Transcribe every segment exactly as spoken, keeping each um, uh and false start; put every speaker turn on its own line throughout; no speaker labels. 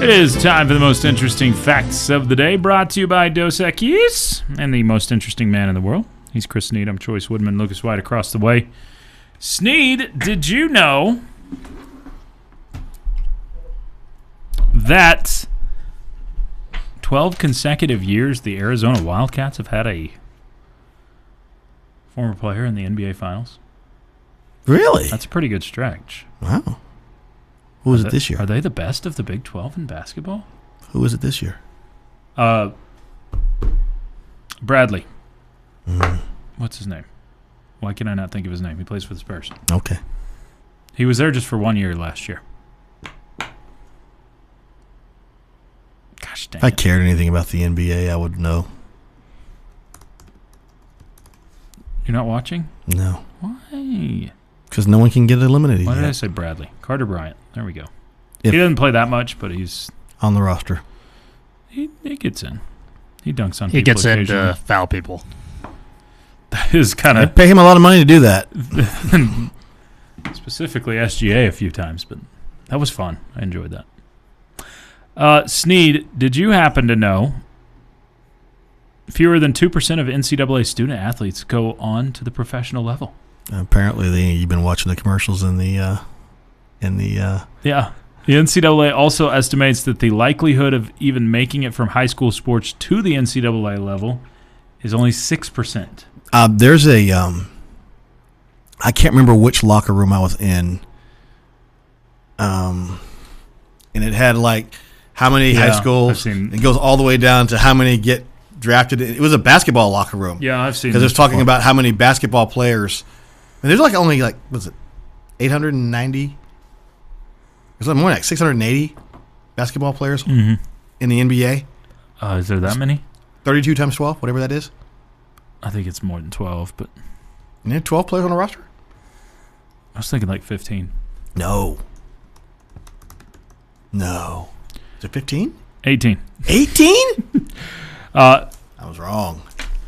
It is time for the most interesting facts of the day, brought to you by Dos Equis and the most interesting man in the world. He's Chris Sneed. I'm Choice Woodman. Lucas White across the way. Sneed, did you know that twelve consecutive years the Arizona Wildcats have had a former player in the N B A Finals?
Really?
That's a pretty good stretch.
Wow. Who was
Are
it
they-
this year?
Are they the best of the Big twelve in basketball?
Who was it this year?
Uh, Bradley.
Mm.
What's his name? Why can I not think of his name? He plays for the Spurs.
Okay.
He was there just for one year last year. Gosh dang
If I
it.
cared anything about the N B A, I would know.
You're not watching?
No.
Why?
Because no one can get eliminated
Why
yet
did I say Bradley? Carter Bryant. There we go.
If-
he doesn't play that much, but he's
on the roster.
he, he gets in. He dunks on
He
people
gets in
occasionally.
to foul people.
That is kind
I
of
pay him a lot of money to do that.
specifically S G A a few times, but that was fun. I enjoyed that. Uh, Sneed, did you happen to know fewer than two percent of N C double A student athletes go on to the professional level?
Apparently, they, you've been watching the commercials in the, uh, in the. Uh,
Yeah. The N C double A also estimates that the likelihood of even making it from high school sports to the N C double A level is only six percent.
uh, there's a. Um, I can't remember which locker room I was in. Um, and it had like how many
Yeah,
high
I've
schools.
seen-
It goes all the way down to how many get drafted. It was a basketball locker room.
Yeah, I've seen
Because
this
it's talking
before.
about how many basketball players. And there's like only like, what's it, eight hundred ninety? There's like more like six hundred eighty basketball players
Mhm.
in the N B A.
Uh, is there that many?
thirty-two times twelve, whatever that is.
I think it's more than twelve, but
And there are twelve players on the roster?
I was thinking like fifteen.
No. No. Is it fifteen?
eighteen.
eighteen?
Uh,
I was wrong.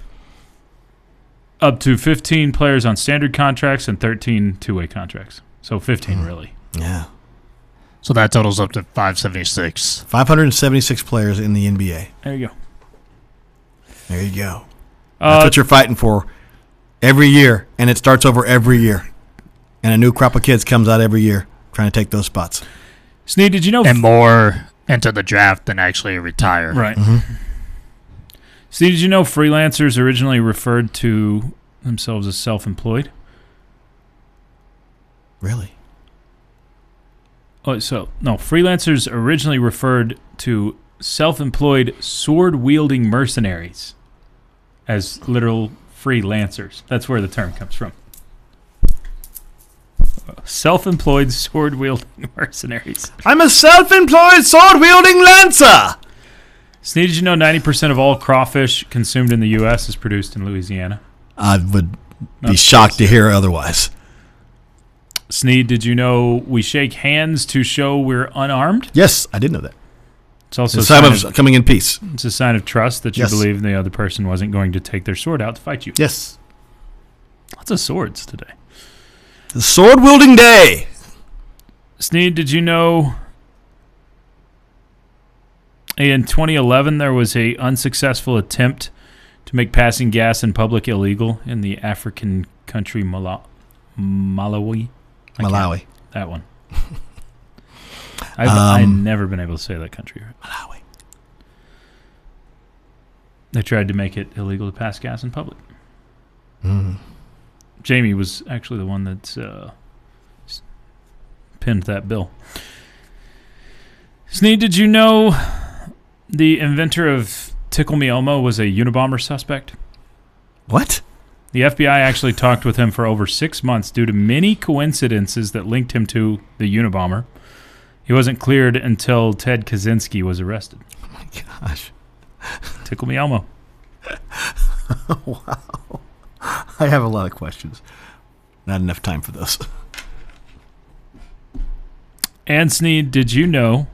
up to fifteen players on standard contracts and thirteen two-way contracts. So fifteen,
Hmm.
really.
Yeah.
So that totals up to five seventy-six.
five hundred seventy-six players in the N B A.
There you go.
There you go. That's
Uh,
what you're fighting for every year, and it starts over every year. And a new crop of kids comes out every year trying to take those spots.
Sneed, did you know...
And more enter the draft than actually retire.
Right.
Mhm.
Sneed, did you know freelancers originally referred to themselves as self-employed?
Really?
Oh, so, no, freelancers originally referred to self-employed sword-wielding mercenaries as literal freelancers. That's where the term comes from. Self-employed sword-wielding mercenaries.
I'm a self-employed sword-wielding lancer.
Sneed, did you know ninety percent of all crawfish consumed in the U S is produced in Louisiana?
I would be
That's
shocked to hear otherwise.
Sneed, did you know we shake hands to show we're unarmed?
Yes, I did know that.
It's also
It's
a
a sign
sign
of
of,
coming in peace.
it's a sign of trust that you
Yes.
believe the other person wasn't going to take their sword out to fight you.
Yes.
Lots of swords today.
The sword-wielding day.
Sneed, did you know in twenty eleven there was a unsuccessful attempt to make passing gas in public illegal in the African country Mala- Malawi? I can't-
Malawi.
That one. I've, I've
Um,
never been able to say that country.
Malawi.
They tried to make it illegal to pass gas in public.
Mm.
Jamie was actually the one that uh, s- pinned that bill. Sneed, did you know the inventor of Tickle Me Elmo was a Unabomber suspect?
What?
The F B I actually talked with him for over six months due to many coincidences that linked him to the Unabomber. He wasn't cleared until Ted Kaczynski was arrested.
Oh, my gosh.
Tickle Me Elmo.
Wow. I have a lot of questions. Not enough time for those.
And Sneed, did you know